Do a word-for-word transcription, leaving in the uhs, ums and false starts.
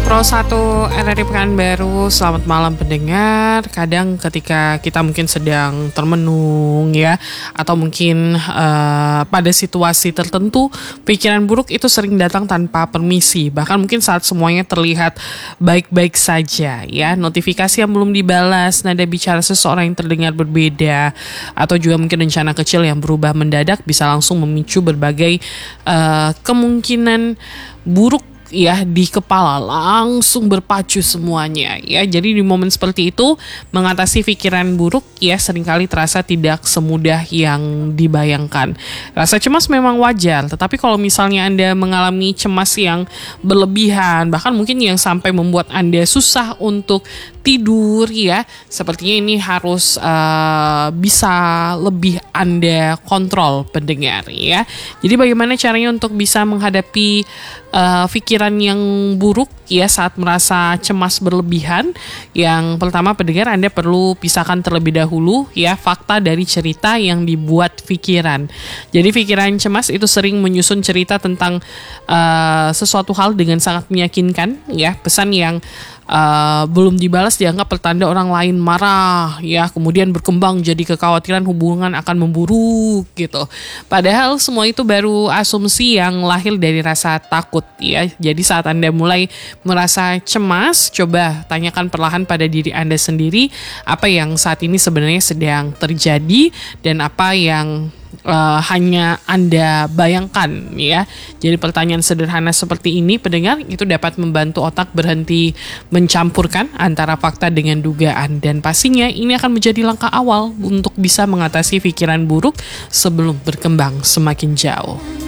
Pro satu R R I Pekanbaru, selamat malam pendengar. Kadang ketika kita mungkin sedang termenung ya, atau mungkin uh, pada situasi tertentu, pikiran buruk itu sering datang tanpa permisi. Bahkan mungkin saat semuanya terlihat baik-baik saja ya, notifikasi yang belum dibalas, nada bicara seseorang yang terdengar berbeda, atau juga mungkin rencana kecil yang berubah mendadak bisa langsung memicu berbagai uh, kemungkinan buruk ya di kepala, langsung berpacu semuanya ya. Jadi di momen seperti itu mengatasi pikiran buruk ya seringkali terasa tidak semudah yang dibayangkan. Rasa cemas memang wajar, tetapi kalau misalnya Anda mengalami cemas yang berlebihan, bahkan mungkin yang sampai membuat Anda susah untuk tidur ya, sepertinya ini harus uh, bisa lebih Anda kontrol pendengar ya. Jadi bagaimana caranya untuk bisa menghadapi uh, pikiran yang buruk ya saat merasa cemas berlebihan? Yang pertama pendengar, Anda perlu pisahkan terlebih dahulu ya fakta dari cerita yang dibuat pikiran. Jadi pikiran cemas itu sering menyusun cerita tentang uh, sesuatu hal dengan sangat meyakinkan ya, pesan yang Uh, belum dibalas dianggap pertanda orang lain marah ya, kemudian berkembang jadi kekhawatiran hubungan akan memburuk gitu. Padahal semua itu baru asumsi yang lahir dari rasa takut ya. Jadi saat Anda mulai merasa cemas, coba tanyakan perlahan pada diri Anda sendiri apa yang saat ini sebenarnya sedang terjadi dan apa yang Uh, hanya Anda bayangkan ya. Jadi pertanyaan sederhana seperti ini pendengar itu dapat membantu otak berhenti mencampurkan antara fakta dengan dugaan, dan pastinya ini akan menjadi langkah awal untuk bisa mengatasi pikiran buruk sebelum berkembang semakin jauh.